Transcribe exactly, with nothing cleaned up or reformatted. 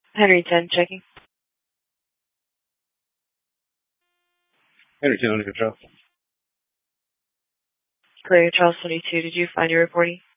Henry ten, checking. Henry ten under control. Clear, Charles twenty-two. Did you find your reporting?